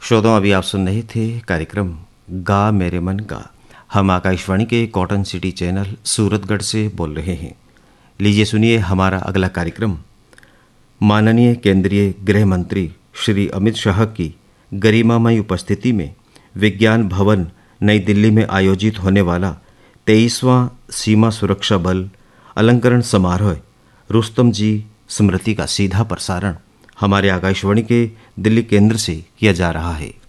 श्रोताओं, अभी आप सुन रहे थे कार्यक्रम गा मेरे मन का। हम आकाशवाणी के कॉटन सिटी चैनल सूरतगढ़ से बोल रहे हैं। लीजिए सुनिए हमारा अगला कार्यक्रम। माननीय केंद्रीय गृह मंत्री श्री अमित शाह की गरिमामय उपस्थिति में विज्ञान भवन नई दिल्ली में आयोजित होने वाला 23वां सीमा सुरक्षा बल अलंकरण समारोह रुस्तम जी स्मृति का सीधा प्रसारण हमारे आकाशवाणी के दिल्ली केंद्र से किया जा रहा है।